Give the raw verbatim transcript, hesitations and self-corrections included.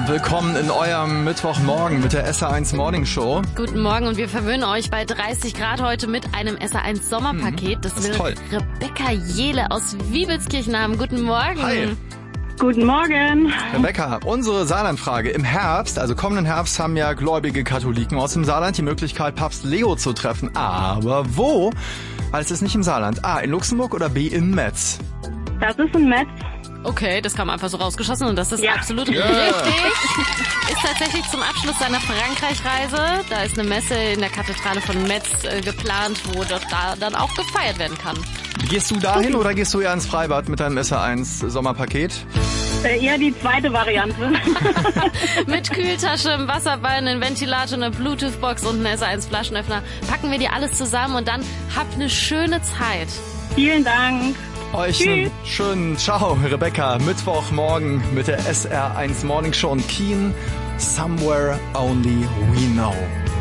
und willkommen in eurem Mittwochmorgen mit der S R eins Morning Show. Guten Morgen und wir verwöhnen euch bei dreißig Grad heute mit einem S R eins Sommerpaket. Das, das will toll. Rebecca Jehle aus Wiebelskirchen haben. Guten Morgen. Hi. Guten Morgen. Rebecca, unsere Saarlandfrage. Im Herbst, also kommenden Herbst, haben ja gläubige Katholiken aus dem Saarland die Möglichkeit, Papst Leo zu treffen. Aber wo? Weil es ist nicht im Saarland. A, in Luxemburg oder B, in Metz? Das ist ein Metz. Okay, das kam einfach so rausgeschossen und das ist Ja. absolut Ja. richtig. Ist tatsächlich zum Abschluss seiner Frankreich-Reise. Da ist eine Messe in der Kathedrale von Metz äh, geplant, wo dort da dann auch gefeiert werden kann. Gehst du dahin oder gehst du eher ins Freibad mit deinem S R eins Sommerpaket? Äh, eher die zweite Variante. Mit Kühltasche, einem Wasserbein, einem Ventilator, einer Bluetooth-Box und einem S R eins Flaschenöffner packen wir dir alles zusammen und dann habt eine schöne Zeit. Vielen Dank. Euch Tschüss. einen schönen Ciao, Rebecca. Mittwochmorgen mit der S R eins Morning Show in Kien. Somewhere Only We Know.